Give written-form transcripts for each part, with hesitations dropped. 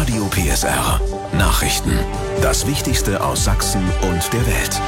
Radio PSR. Nachrichten. Das Wichtigste aus Sachsen und der Welt.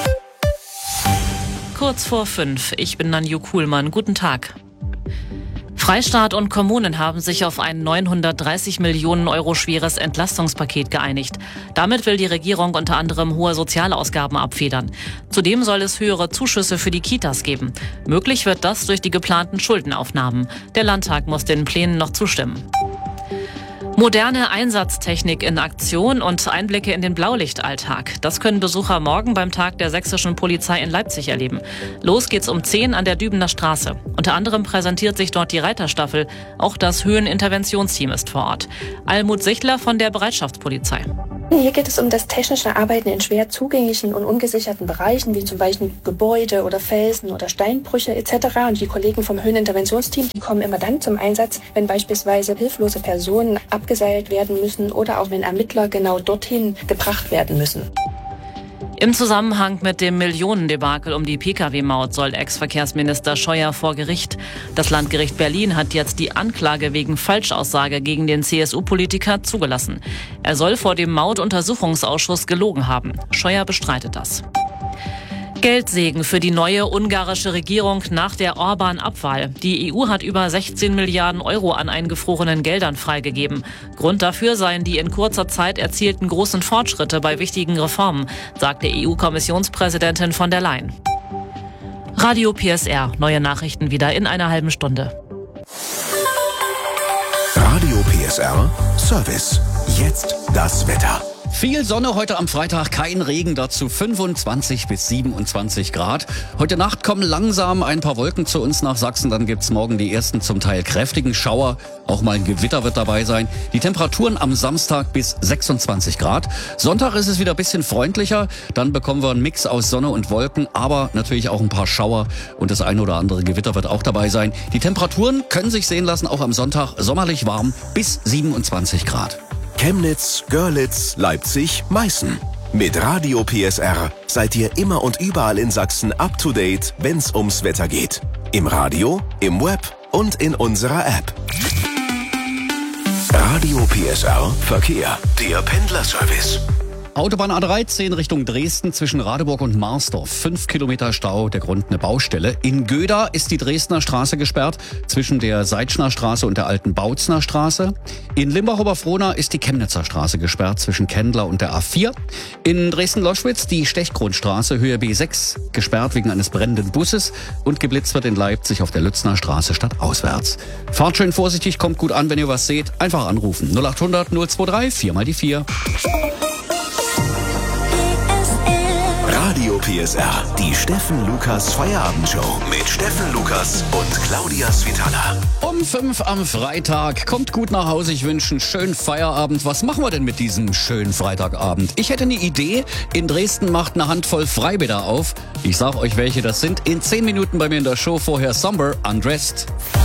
Kurz vor 5. Ich bin Nanju Kuhlmann. Guten Tag. Freistaat und Kommunen haben sich auf ein 930 Millionen Euro schweres Entlastungspaket geeinigt. Damit will die Regierung unter anderem hohe Sozialausgaben abfedern. Zudem soll es höhere Zuschüsse für die Kitas geben. Möglich wird das durch die geplanten Schuldenaufnahmen. Der Landtag muss den Plänen noch zustimmen. Moderne Einsatztechnik in Aktion und Einblicke in den Blaulichtalltag. Das können Besucher morgen beim Tag der sächsischen Polizei in Leipzig erleben. Los geht's um 10 an der Dübener Straße. Unter anderem präsentiert sich dort die Reiterstaffel. Auch das Höheninterventionsteam ist vor Ort. Almut Sichtler von der Bereitschaftspolizei. Hier geht es um das technische Arbeiten in schwer zugänglichen und ungesicherten Bereichen, wie zum Beispiel Gebäude oder Felsen oder Steinbrüche etc. Und die Kollegen vom Höheninterventionsteam, die kommen immer dann zum Einsatz, wenn beispielsweise hilflose Personen abgeseilt werden müssen oder auch wenn Ermittler genau dorthin gebracht werden müssen. Im Zusammenhang mit dem Millionendebakel um die Pkw-Maut soll Ex-Verkehrsminister Scheuer vor Gericht. Das Landgericht Berlin hat jetzt die Anklage wegen Falschaussage gegen den CSU-Politiker zugelassen. Er soll vor dem Mautuntersuchungsausschuss gelogen haben. Scheuer bestreitet das. Geldsegen für die neue ungarische Regierung nach der Orban-Abwahl. Die EU hat über 16 Milliarden Euro an eingefrorenen Geldern freigegeben. Grund dafür seien die in kurzer Zeit erzielten großen Fortschritte bei wichtigen Reformen, sagte EU-Kommissionspräsidentin von der Leyen. Radio PSR, neue Nachrichten wieder in einer halben Stunde. Radio PSR Service. Jetzt das Wetter. Viel Sonne heute am Freitag, kein Regen, dazu 25 bis 27 Grad. Heute Nacht kommen langsam ein paar Wolken zu uns nach Sachsen. Dann gibt's morgen die ersten zum Teil kräftigen Schauer. Auch mal ein Gewitter wird dabei sein. Die Temperaturen am Samstag bis 26 Grad. Sonntag ist es wieder ein bisschen freundlicher. Dann bekommen wir einen Mix aus Sonne und Wolken, aber natürlich auch ein paar Schauer. Und das ein oder andere Gewitter wird auch dabei sein. Die Temperaturen können sich sehen lassen, auch am Sonntag sommerlich warm bis 27 Grad. Chemnitz, Görlitz, Leipzig, Meißen. Mit Radio PSR seid ihr immer und überall in Sachsen up to date, wenn's ums Wetter geht. Im Radio, im Web und in unserer App. Radio PSR Verkehr, der Pendlerservice. Autobahn A13 Richtung Dresden zwischen Radeburg und Marsdorf. 5 Kilometer Stau, der Grund eine Baustelle. In Göda ist die Dresdner Straße gesperrt zwischen der Seitschner Straße und der alten Bautzner Straße. In Limbach-Oberfrohna ist die Chemnitzer Straße gesperrt zwischen Kendler und der A4. In Dresden-Loschwitz die Stechkronstraße Höhe B6 gesperrt wegen eines brennenden Busses und geblitzt wird in Leipzig auf der Lützner Straße stadtauswärts. Fahrt schön vorsichtig, kommt gut an, wenn ihr was seht. Einfach anrufen. 0800 023 4 mal die 4. Radio PSR, die Steffen Lukas Feierabendshow mit Steffen Lukas und Claudia Svitala. Um 5 am Freitag. Kommt gut nach Hause. Ich wünsche einen schönen Feierabend. Was machen wir denn mit diesem schönen Freitagabend? Ich hätte eine Idee. In Dresden macht eine Handvoll Freibäder auf. Ich sag euch, welche das sind. In 10 Minuten bei mir in der Show. Vorher Somber Undressed.